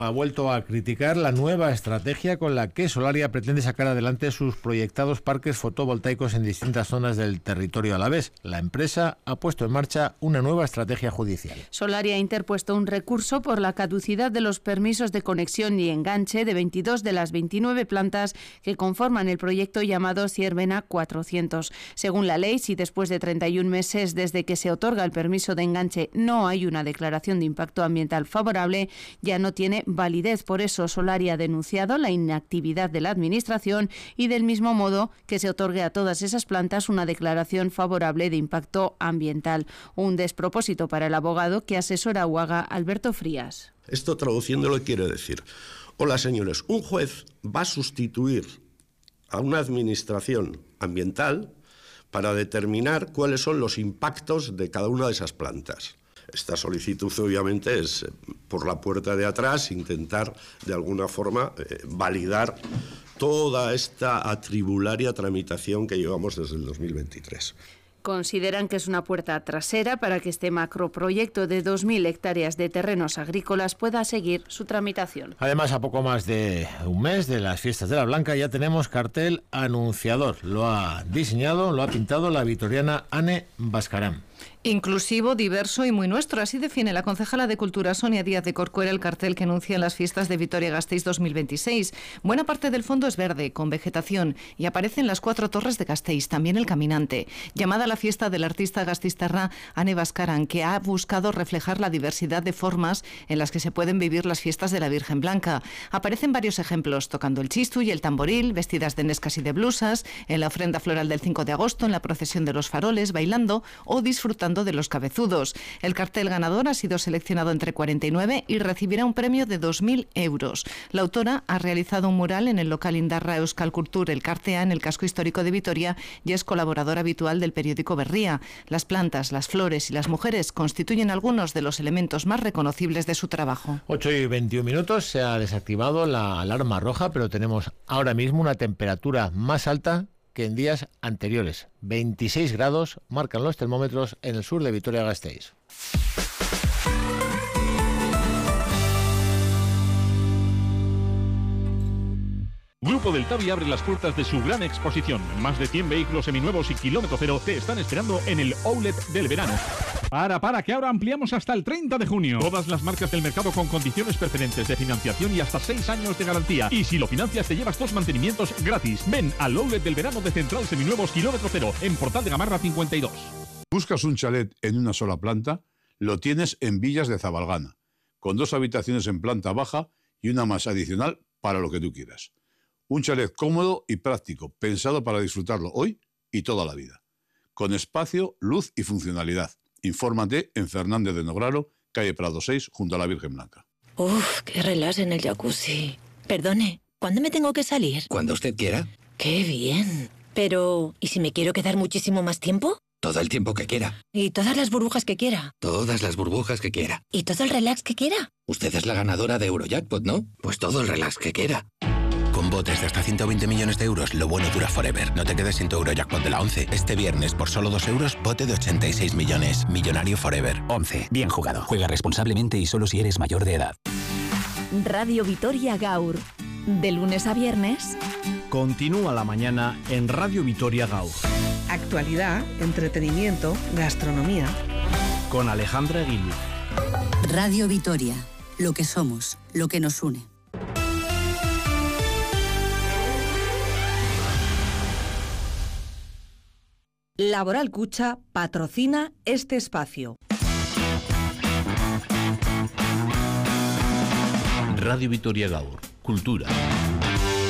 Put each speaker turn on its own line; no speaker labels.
ha vuelto a criticar la nueva estrategia con la que Solaria pretende sacar adelante sus proyectados parques fotovoltaicos en distintas zonas del territorio alavés. La empresa ha puesto en marcha una nueva estrategia judicial.
Solaria ha interpuesto un recurso por la caducidad de los permisos de conexión y enganche de 22 de las 29 plantas que conforman el proyecto llamado Ciervena 400. Según la ley, si después de 31 meses desde que se otorga el permiso de enganche no hay una declaración de impacto ambiental favorable, ya no tiene validez. Por eso Solaria ha denunciado la inactividad de la Administración y del mismo modo que se otorgue a todas esas plantas una declaración favorable de impacto ambiental. Un despropósito para el abogado que asesora a UAGA, Alberto Frías.
Esto, traduciéndolo, quiere decir: hola señores, un juez va a sustituir a una administración ambiental para determinar cuáles son los impactos de cada una de esas plantas. Esta solicitud, obviamente, es por la puerta de atrás intentar, de alguna forma, validar toda esta atribularia tramitación que llevamos desde el 2023.
Consideran que es una puerta trasera para que este macroproyecto de 2.000 hectáreas de terrenos agrícolas pueda seguir su tramitación.
Además, a poco más de un mes de las fiestas de la Blanca ya tenemos cartel anunciador. Lo ha diseñado, lo ha pintado la vitoriana Anne Bascarán.
Inclusivo, diverso y muy nuestro. Así define la concejala de Cultura Sonia Díaz de Corcuera el cartel que anuncia las fiestas de Vitoria-Gasteiz 2026. Buena parte del fondo es verde, con vegetación, y aparecen las 4 torres de Gasteiz, también el caminante. Llamada la fiesta del artista gasteiztarra Anne Bascarán, que ha buscado reflejar la diversidad de formas en las que se pueden vivir las fiestas de la Virgen Blanca. Aparecen varios ejemplos, tocando el chistu y el tamboril, vestidas de nescas y de blusas, en la ofrenda floral del 5 de agosto, en la procesión de los faroles, bailando o disfrutando de los cabezudos. El cartel ganador ha sido seleccionado entre 49 y recibirá un premio de 2.000 euros. La autora ha realizado un mural en el local Indarra Euskal Kultur Elkartea en el casco histórico de Vitoria y es colaboradora habitual del periódico Berria. Las plantas, las flores y las mujeres constituyen algunos de los elementos más reconocibles de su trabajo.
8:21, se ha desactivado la alarma roja, pero tenemos ahora mismo una temperatura más alta que en días anteriores. 26 grados marcan los termómetros en el sur de Vitoria-Gasteiz.
Grupo del Tavi abre las puertas de su gran exposición. Más de 100 vehículos seminuevos y kilómetro cero te están esperando en el Outlet del verano. Para, que ahora ampliamos hasta el 30 de junio. Todas las marcas del mercado con condiciones preferentes de financiación y hasta 6 años de garantía. Y si lo financias te llevas 2 mantenimientos gratis. Ven al Outlet del verano de Central Seminuevos kilómetro cero en Portal de Gamarra 52.
¿Buscas un chalet en una sola planta? Lo tienes en Villas de Zabalgana, con 2 habitaciones en planta baja y una más adicional para lo que tú quieras. Un chalet cómodo y práctico, pensado para disfrutarlo hoy y toda la vida. Con espacio, luz y funcionalidad. Infórmate en Fernández de Nograro, calle Prado 6, junto a la Virgen Blanca.
Uf, qué relax en el jacuzzi. Perdone, ¿cuándo me tengo que salir?
Cuando usted quiera.
¡Qué bien! Pero, ¿y si me quiero quedar muchísimo más tiempo?
Todo el tiempo que quiera.
¿Y todas las burbujas que quiera?
Todas las burbujas que quiera.
¿Y todo el relax que quiera?
Usted es la ganadora de Eurojackpot, ¿no? Pues todo el relax que quiera.
Con botes de hasta 120 millones de euros, lo bueno dura forever. No te quedes sin tu Eurojackpot de la 11. Este viernes, por solo 2 euros, bote de 86 millones. Millonario forever.
11. Bien jugado. Juega responsablemente y solo si eres mayor de edad.
Radio Vitoria Gaur. De lunes a viernes.
Continúa la mañana en Radio Vitoria Gaur.
Actualidad, entretenimiento, gastronomía.
Con Alejandra Guillo.
Radio Vitoria. Lo que somos, lo que nos une.
Laboral Cucha patrocina este espacio.
Radio Vitoria Gaur. Cultura.